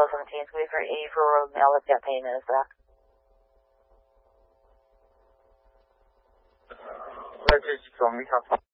17th, we for E for road mail. Let's get payment is that. Let's just go.